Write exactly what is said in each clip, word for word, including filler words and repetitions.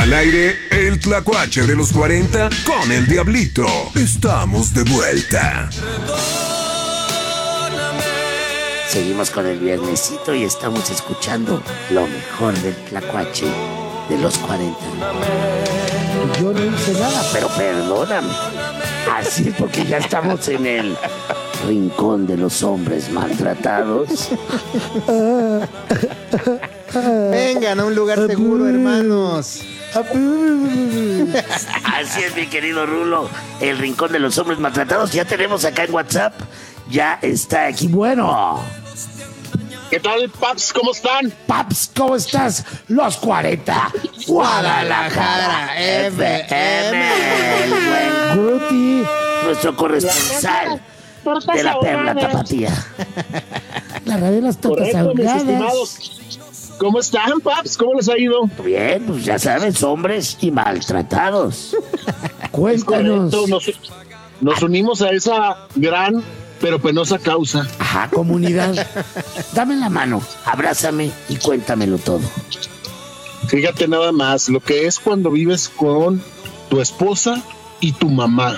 Al aire, el tlacuache de los cuarenta con el Diablito. Estamos de vuelta. Seguimos con el viernesito y estamos escuchando lo mejor del tlacuache de los cuarenta. Yo no hice nada, pero perdóname. Así es porque ya estamos en el rincón de los hombres maltratados. Vengan a un lugar seguro, hermanos. Así es, mi querido Rulo, el rincón de los hombres maltratados. Ya tenemos acá en WhatsApp. Ya está aquí. Bueno. ¿Qué tal, Paps? ¿Cómo están? Paps, ¿cómo estás? Los cuarenta. Guadalajara F M. El buen Guti, nuestro corresponsal de la Perla Tapatía. La radio de las tortas ahogadas. ¿Cómo están, Paps? ¿Cómo les ha ido? Bien, pues ya sabes, hombres y maltratados. Cuéntanos. Nos, nos unimos a esa gran pero penosa causa. Ajá, comunidad. Dame la mano, abrázame y cuéntamelo todo. Fíjate nada más, lo que es cuando vives con tu esposa y tu mamá.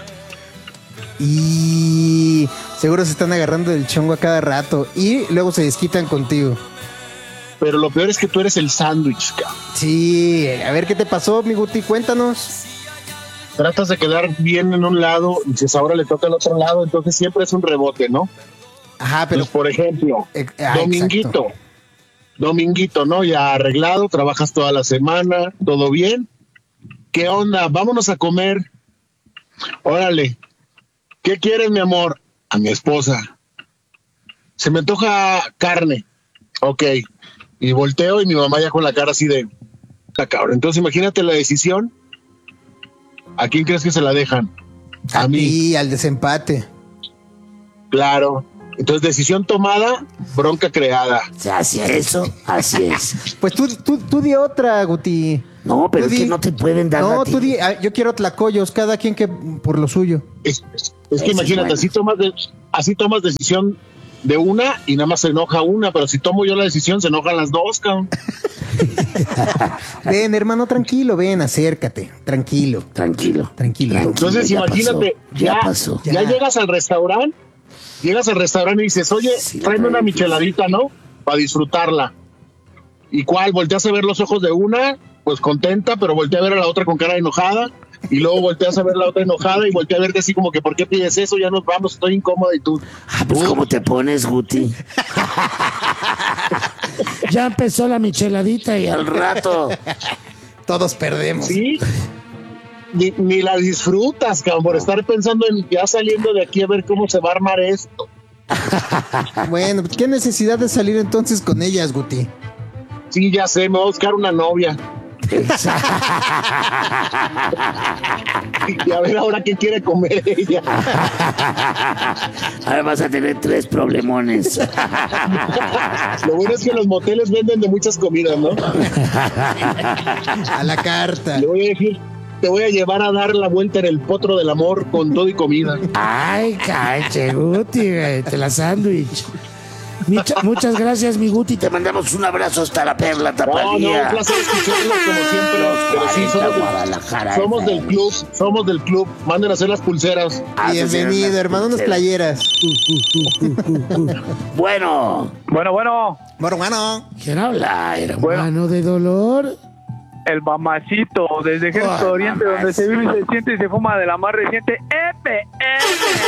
Y seguro se están agarrando del chongo a cada rato y luego se desquitan contigo. Pero lo peor es que tú eres el sándwich, cabrón. Sí, a ver qué te pasó, mi Guti, cuéntanos. Tratas de quedar bien en un lado y dices ahora le toca al otro lado, entonces siempre es un rebote, ¿no? Ajá, pero... Entonces, por ejemplo, eh, ah, Dominguito, exacto. Dominguito, ¿no? Ya arreglado, trabajas toda la semana, todo bien. ¿Qué onda? Vámonos a comer. Órale. ¿Qué quieres, mi amor? A mi esposa. Se me antoja carne. Ok. Y volteo y mi mamá ya con la cara así de... "Ah, cabrón". Entonces imagínate la decisión. ¿A quién crees que se la dejan? A, a mí. Y al desempate. Claro. Entonces, decisión tomada, bronca creada. Se hace eso, así es. Pues tú, tú, tú di otra, Guti. No, pero Tú es di- que no te pueden dar No, a ti. tú di, ah, yo quiero tlacoyos, cada quien que por lo suyo. Es, es- es Eso que es imagínate, bueno. así tomas de- así tomas decisión de una y nada más se enoja una, pero si tomo yo la decisión se enojan las dos, cabrón. Ven, hermano, tranquilo, ven, acércate, tranquilo. Tranquilo. Tranquilo. Entonces ya imagínate, pasó, ya ya, pasó. ya Ya. llegas al restaurante, llegas al restaurante y dices, oye, Sí, tráeme la una difícil. micheladita, ¿no? Para disfrutarla. ¿Y cuál? Volteas a ver los ojos de una, pues contenta, pero voltea a ver a la otra con cara enojada, y luego volteas a ver la otra enojada y voltea a verte así como que, ¿por qué pides eso? Ya nos vamos, estoy incómoda, y tú... Ah, pues ¿cómo te pones, Guti? Ya empezó la micheladita y al rato. Todos perdemos. Sí, ni, ni la disfrutas, cabrón, por estar pensando en ya saliendo de aquí a ver cómo se va a armar esto. Bueno, ¿qué necesidad de salir entonces con ellas, Guti? Sí, ya sé, me voy a buscar una novia. Y a ver ahora qué quiere comer ella. Ahora vas a tener tres problemones. Lo bueno es que los moteles venden de muchas comidas, ¿no? A la carta. Le voy a decir, te voy a llevar a dar la vuelta en el potro del amor con todo y comida. Ay, cache, Guti, güey, te la sándwich. Mucha- muchas gracias, mi Guti. Te mandamos un abrazo hasta la Perla No, no, Tapatía. un placer escucharlos como siempre. Pero sí, somos, Guadalajara, del, somos del F M. club, somos del club. Manden a hacer las pulseras. Ah, Bienvenido, pues, hermano, unas pulseras. playeras. Bueno, Bueno, bueno, Bueno, bueno. ¿quién habla? ¿Hermano Bueno. de dolor? el mamacito desde Ejército Oh, Oriente, mamacito. donde se vive y se siente y se fuma de la más reciente F M.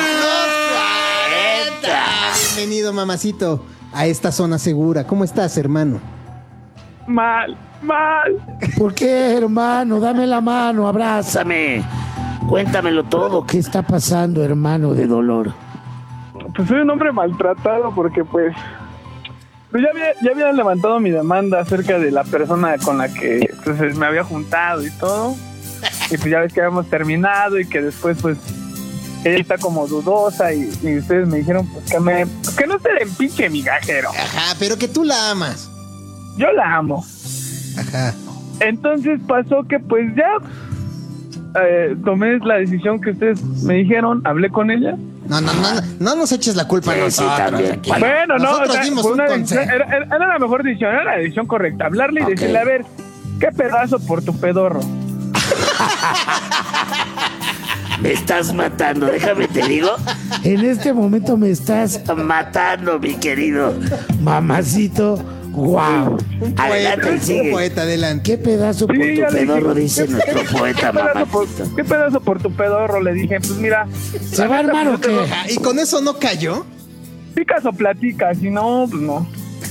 Bienvenido, mamacito, a esta zona segura. ¿Cómo estás, hermano? Mal, mal. ¿Por qué, hermano? Dame la mano, abrázame. Cuéntamelo todo. ¿Qué está pasando, hermano de dolor? Pues soy un hombre maltratado porque pues, pues ya, había, ya había levantado mi demanda acerca de la persona con la que pues, me había juntado y todo. Y pues ya ves que habíamos terminado y que después pues ella está como dudosa y, y ustedes me dijeron pues que me pues, que no se den pinche migajero. Ajá, pero que tú la amas. Yo la amo. Ajá. Entonces pasó que pues ya eh, tomé la decisión que ustedes me dijeron, hablé con ella. No, no, no, no, no nos eches la culpa a Sí, sí, nosotros. también. aquí. Bueno, no, nosotros o sea, dimos fue un una consejo. decisión- era, era- era la mejor decisión, era la decisión correcta. Hablarle y Ok. decirle, a ver, qué pedazo por tu pedorro. Me estás matando, déjame te digo. En este momento me estás Matando, mi querido. mamacito. Wow. Adelante, Poeta, sigue. poeta, adelante. Qué pedazo por Sí, tu ya le pedorro, dije, dice nuestro poeta, ¿qué pedazo, por, mamacito. ¿Qué pedazo por tu pedorro? Le dije, pues mira. ¿Se va a armar o qué? Ah, ¿y con eso no cayó? Picas o platicas, si no, pues no.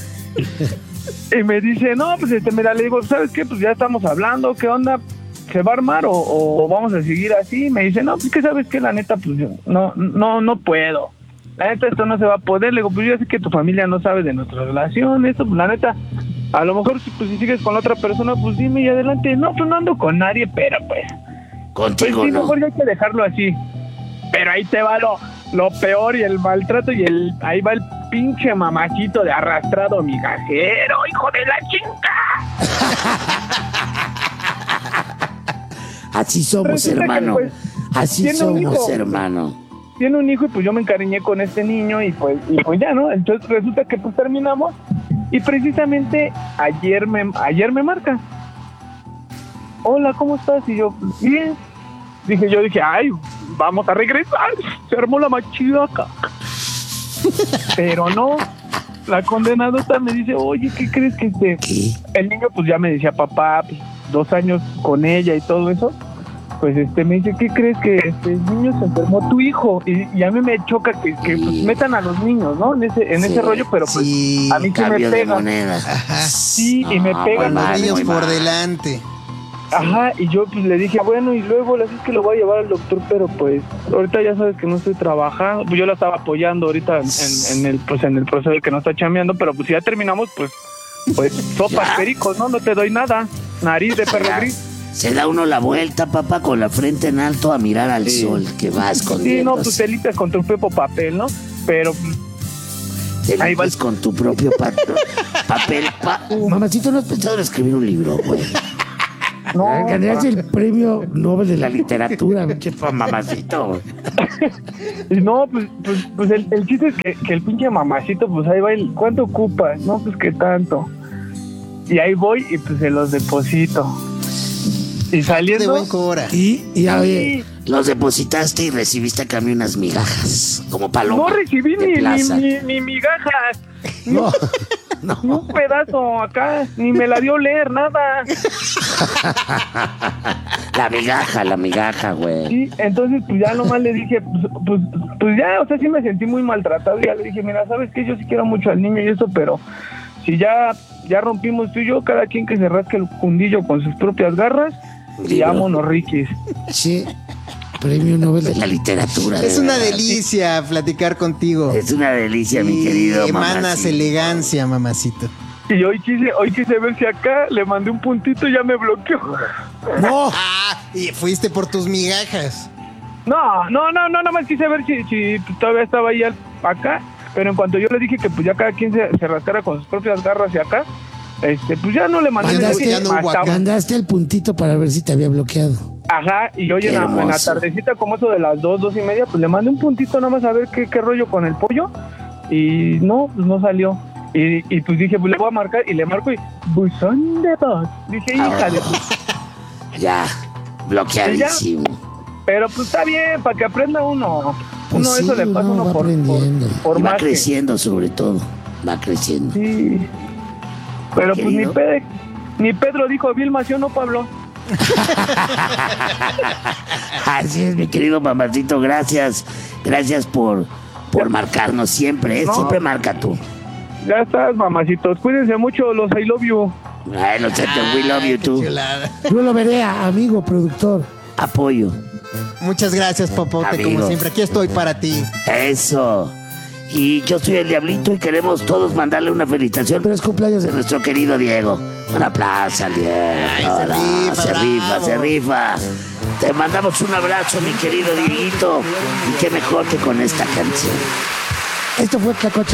Y me dice, no, pues este, mira, le digo, ¿sabes qué? Pues ya estamos hablando, ¿qué onda? ¿Se va a armar o, o vamos a seguir así? Me dice, no, pues que sabes que la neta, pues yo no, no, no puedo. La neta, esto no se va a poder. Le digo, pues yo sé que tu familia no sabe de nuestra relación, esto, pues la neta, a lo mejor si, pues, si sigues con la otra persona, pues dime y adelante. No, pues no ando con nadie, pero pues, pues Contigo sí, no. mejor ya hay que dejarlo así. Pero ahí te va lo, lo peor y el maltrato y el ahí va el pinche mamacito de arrastrado migajero, hijo de la chinga. Así somos, Resulta que, hermano. pues, Así tiene un somos, hijo. hermano. Tiene un hijo y pues yo me encariñé con este niño y pues, y pues ya, ¿no? Entonces resulta que pues terminamos y precisamente ayer me, ayer me marca. Hola, ¿cómo estás? Y yo, bien. Dije, yo dije, ay, vamos a regresar. Se armó la machidaca. Pero no. La condenadota me dice, oye, ¿qué crees que este? ¿Qué? El niño pues ya me decía, papá, pues, dos años con ella y todo eso. Pues este me dice, ¿qué crees que este el niño se enfermó tu hijo? Y, y a mí me choca que, que pues, metan a los niños, ¿no? En ese, en Sí, ese rollo, pero pues sí, a mí sí me Cambio de pega. moneda. Sí, y me No, pegan muy Los mal, niños muy por mal. delante. Ajá, y yo pues le dije, bueno, y luego le dije que lo voy a llevar al doctor, pero pues ahorita ya sabes que no estoy trabajando, pues yo la estaba apoyando ahorita en, en, en el pues en el proceso de que no está chameando, pero pues si ya terminamos, pues pues sopas Ya. pericos, ¿no? No te doy nada, nariz de perro Ya. gris. Se da uno la vuelta, papá, con la frente en alto a mirar al Sí. sol que va Sí, escondiendo. no, pues te limpias con tu propio papel, ¿no? Pero Te ahí va el- limpias con tu propio pa- papel. Pa Mamacito, ¿no has Pensado en escribir un libro, güey. no, ganaste el premio Nobel de La la literatura, pinche pa- mamacito, güey. Y no, pues, pues, pues el, el chiste es que, que el pinche mamacito, pues ahí va el, ¿cuánto ocupas? No, pues qué tanto. Y ahí voy y pues se los deposito. Y De saliendo... buen cora. Y, y a ver, Sí, Los depositaste y recibiste a cambio unas migajas, como paloma. no recibí de ni, ni, plaza. ni, ni migajas, ni, no, ni un pedazo acá, ni me la dio leer, nada. La migaja, la migaja, güey. Sí, entonces pues ya nomás le dije, pues, pues, pues ya, o sea, sí me sentí muy maltratado. Y ya le dije, mira, ¿sabes qué? Yo sí quiero mucho al niño y eso, pero si ya, ya rompimos tú y yo, cada quien que se rasque el fundillo con sus propias garras, y Libro. vámonos, Riquis. che, premio Nobel De de la la literatura. de Es una verdad. delicia platicar contigo. Es una delicia, mi Y querido emanas mamacito. elegancia, mamacito. Y hoy quise, hoy quise ver si acá le mandé un puntito y ya me bloqueó. No, Ah, y fuiste por tus migajas. No, no, no, no, nada más quise ver si, si todavía estaba ahí al- acá, pero en cuanto yo le dije que pues ya cada quien se, se rascara con sus propias garras y acá, este, pues ya no le mandé Mandaste, mensaje, ya no hubo hasta- acá. mandaste el puntito para ver si te había bloqueado. Ajá, y hoy Qué en la, en la hermoso. tardecita, como eso de las dos, dos y media, pues le mandé un puntito nada más a ver qué, qué rollo con el pollo, y no, pues no salió. Y, y pues dije, pues le voy a marcar, y le marco y, buzón de voz. Dije, hija de tu... Ya, bloqueadísimo. Pero pues está bien, para que aprenda uno. Pues Uno sí, eso le pasa uno uno va por, por, aprendiendo. por Y va más que- creciendo sobre todo. Va creciendo. Sí. Pero pues ni, Querido. Pe- ni Pedro dijo Vilma, ¿sí o no, Pablo? Así es, mi querido mamacito. Gracias. Gracias por, por marcarnos siempre. ¿eh? No. Siempre marca tú. Ya estás, mamacitos. Cuídense mucho, los I love you. Ay, no sé, we love you Qué too. chulada. Yo lo veré, amigo productor. Apoyo. Muchas gracias, Popote, Amigo. como siempre. Aquí estoy para ti. Eso. Y yo soy el Diablito y queremos todos mandarle una felicitación Pero es cumpleaños de de nuestro querido Diego. Un aplauso al Diego. Ay, se No, no, rifa, se rifa, bravo. se rifa. Te mandamos un abrazo, mi querido Dieguito. Y qué mejor que con esta canción. Esto fue Tlacuache